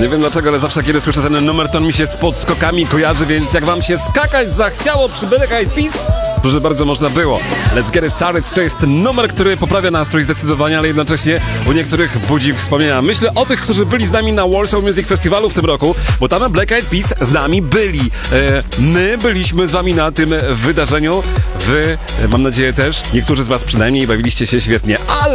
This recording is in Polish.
Nie wiem dlaczego, ale zawsze kiedy słyszę ten numer, to on mi się z podskokami kojarzy, więc jak wam się skakać zachciało przy Black Eyed Peas, proszę bardzo, można było. Let's Get It Started to jest numer, który poprawia nastrój zdecydowanie, ale jednocześnie u niektórych budzi wspomnienia. Myślę o tych, którzy byli z nami na Warsaw Music Festivalu w tym roku, bo tam Black Eyed Peas z nami byli. My byliśmy z wami na tym wydarzeniu. Wy, mam nadzieję też, niektórzy z was przynajmniej, bawiliście się świetnie, ale